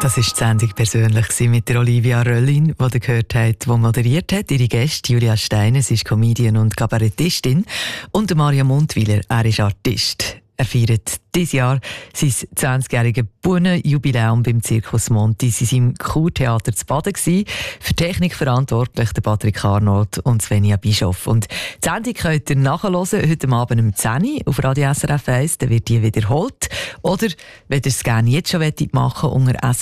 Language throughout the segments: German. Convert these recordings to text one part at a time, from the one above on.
Das war die Sendung persönlich mit der Olivia Röllin, die ihr gehört habt, die moderiert hat. Ihre Gäste Julia Steiner, sie ist Comedian und Kabarettistin. Und Maria Mundwiler, er ist Artist. Er feiert dieses Jahr sein 20-jähriges Bühnenjubiläum beim Zirkus Monti. Sie waren im Kurtheater zu Baden. Für Technik verantwortlich der Patrick Arnold und Svenja Bischoff. Und die Sendung könnt ihr nachhören, heute Abend um 10 Uhr auf Radio SRF 1. Dann wird die wiederholt. Oder, wenn ihr es gerne jetzt schon machen wollt, unter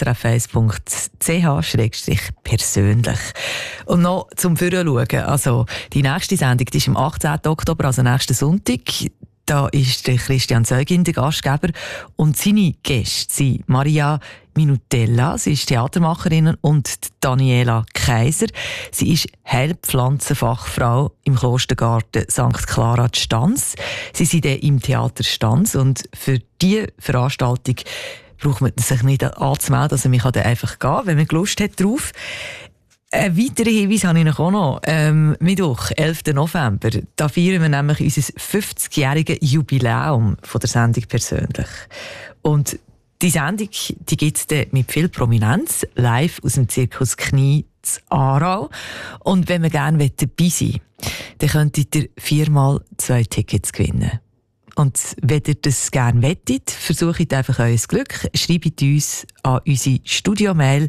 srf1.ch/persönlich. Und noch zum Führen schauen. Also, die nächste Sendung die ist am 18. Oktober, also nächsten Sonntag. Da ist der Christian Zeugin der Gastgeber und seine Gäste sind Maria Minutella, sie ist Theatermacherin, und Daniela Kaiser. Sie ist Heilpflanzenfachfrau im Klostergarten St. Clara de Stans. Sie sind im Theater Stans und für diese Veranstaltung braucht man sich nicht anzumelden, also man kann dann einfach gehen, wenn man Lust hat drauf. Ein weiterer Hinweis habe ich noch noch. Mittwoch, 11. November, da feiern wir nämlich unser 50-jähriges Jubiläum von der Sendung persönlich. Und die Sendung, die gibt es dann mit viel Prominenz, live aus dem Zirkus Knie zu Aarau. Und wenn wir gerne dabei sein wollt, dann könntet ihr 4x2 Tickets gewinnen. Und wenn ihr das gerne wettet, versucht einfach euer Glück. Schreibt uns an unsere Studio-Mail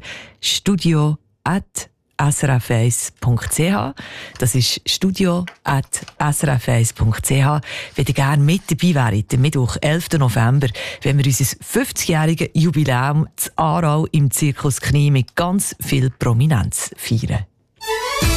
studio@srf1.ch. Das ist studio@srf1.ch. Wenn ihr gerne mit dabei wäret, am Mittwoch, 11. November, wenn wir unser 50-jähriges Jubiläum zu Aarau im Zirkus Knie mit ganz viel Prominenz feiern.